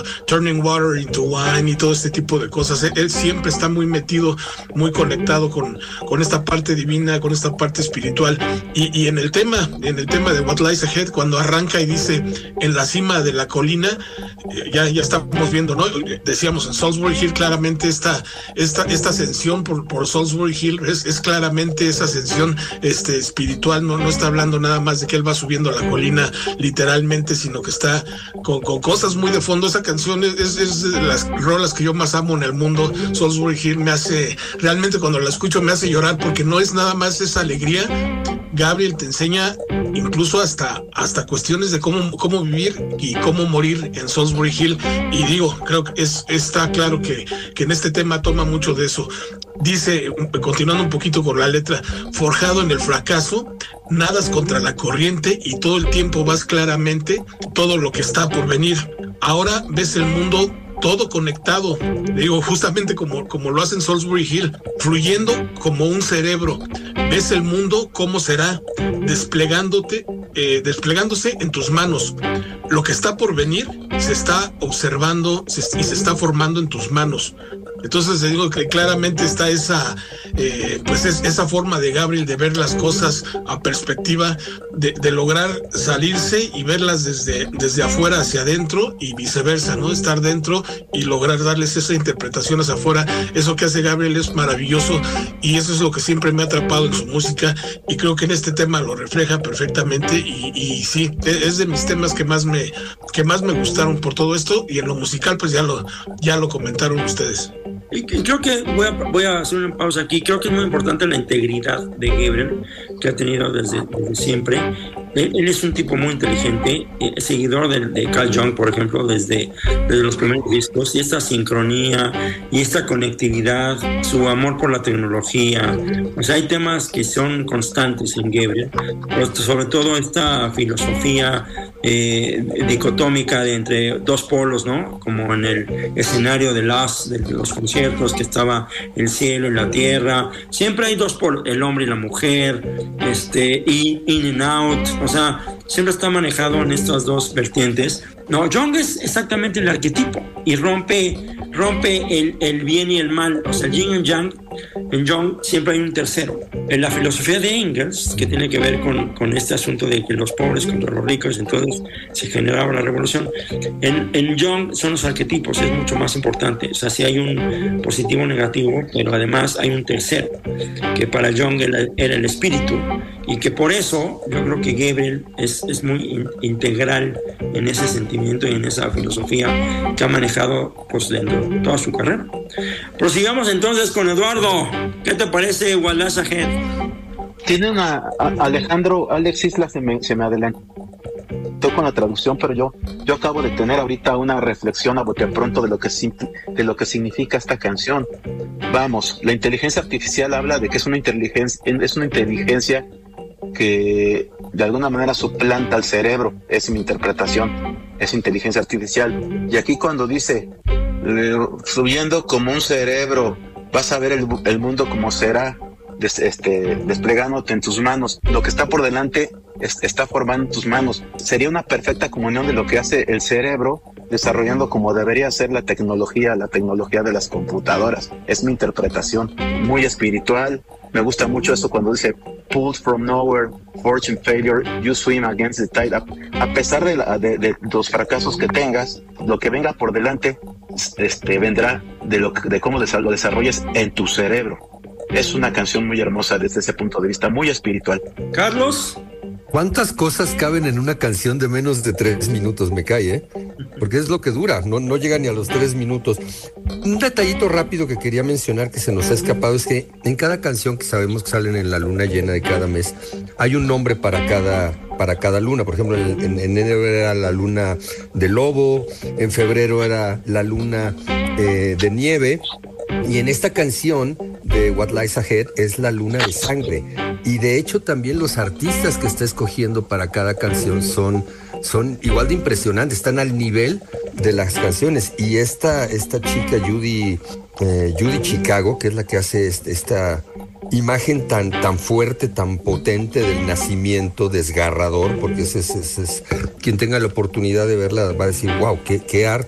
Turning Water into Wine y todo este tipo de cosas. Él siempre está muy metido, muy conectado con esta parte divina, con esta parte espiritual. Y en el tema de What Lies Ahead, cuando arranca y dice en la cima de la colina, ya estamos viendo, ¿no? Decíamos en Salisbury Hill, claramente esta ascensión por Salisbury Hill es claramente esa ascensión espiritual. No está hablando nada más de que él va subiendo la colina literalmente, sino que está con cosas muy de fondo. Esa canción es de las rolas que yo más amo en el mundo. Salisbury Hill me hace, realmente cuando la escucho me hace llorar, porque no es nada más esa alegría. Gabriel te enseña incluso hasta cuestiones de cómo vivir y cómo morir en Salisbury Hill. Y digo, creo que está claro que en este tema toma mucho de eso. Dice, continuando un poquito con la letra, forjado en el fracaso, nadas contra la corriente y todo el tiempo vas claramente todo lo que está por venir. Ahora ves el mundo todo conectado, digo, justamente como lo hacen Salisbury Hill, fluyendo como un cerebro. Ves el mundo cómo será, desplegándose en tus manos. Lo que está por venir se está observando y se está formando en tus manos. Entonces te digo que claramente está esa forma de Gabriel de ver las cosas a perspectiva, de lograr salirse y verlas desde afuera hacia adentro y viceversa, ¿no? Estar dentro y lograr darles esa interpretación hacia afuera. Eso que hace Gabriel es maravilloso y eso es lo que siempre me ha atrapado en su música, y creo que en este tema lo refleja perfectamente y sí, es de mis temas que más me gustaron por todo esto, y en lo musical pues ya lo comentaron ustedes. Y creo que voy a hacer una pausa aquí. Creo que es muy importante la integridad de Gabriel, que ha tenido desde siempre. Él es un tipo muy inteligente, seguidor de Carl Jung, por ejemplo, desde los primeros discos, y esta sincronía y esta conectividad, su amor por la tecnología. O sea, hay temas que son constantes en Gabriel, pero sobre todo esta filosofía dicotómica de entre dos polos, ¿no? Como en el escenario de los conciertos, que estaba el cielo y la tierra. Siempre hay dos polos, el hombre y la mujer, y in and out. O sea, siempre está manejado en estas dos vertientes. No, Jung es exactamente el arquetipo y rompe el bien y el mal. O sea, el yin y yang. En Jung siempre hay un tercero. En la filosofía de Engels, que tiene que ver con este asunto de que los pobres contra los ricos, entonces se generaba la revolución. En Jung son los arquetipos, es mucho más importante. O sea, sí hay un positivo o negativo, pero además hay un tercero, que para Jung era el espíritu, y que por eso yo creo que Gabriel es muy integral en ese sentimiento y en esa filosofía que ha manejado pues dentro de toda su carrera. Prosigamos entonces con Eduardo. ¿Qué te parece What Lies Ahead? Tiene Alejandro, Alex Isla se me adelantó con la traducción, pero yo acabo de tener ahorita una reflexión a bote pronto de lo que significa esta canción. Vamos, la inteligencia artificial habla de que es una inteligencia que de alguna manera suplanta al cerebro. Es mi interpretación, es inteligencia artificial. Y aquí cuando dice fluyendo como un cerebro, vas a ver el mundo como será, desplegándote en tus manos. Lo que está por delante está formando en tus manos. Sería una perfecta comunión de lo que hace el cerebro, desarrollando como debería ser la tecnología de las computadoras. Es mi interpretación, muy espiritual. Me gusta mucho eso cuando dice pulled from nowhere, fortune failure, you swim against the tide. A pesar de los fracasos que tengas, lo que venga por delante vendrá de cómo lo desarrolles en tu cerebro. Es una canción muy hermosa desde ese punto de vista, muy espiritual. Carlos, ¿cuántas cosas caben en una canción de menos de 3 minutos? Me cae, porque es lo que dura, no llega ni a los 3 minutos. Un detallito rápido que quería mencionar que se nos ha escapado es que en cada canción que sabemos que salen en la luna llena de cada mes, hay un nombre para cada luna. Por ejemplo, en enero era la luna de lobo, en febrero era la luna de nieve, y en esta canción de What Lies Ahead es la luna de sangre. Y de hecho también los artistas que está escogiendo para cada canción son igual de impresionantes, están al nivel de las canciones. Y esta chica Judy Chicago, que es la que hace esta imagen tan fuerte, tan potente del nacimiento desgarrador, porque es quien tenga la oportunidad de verla va a decir, wow, qué arte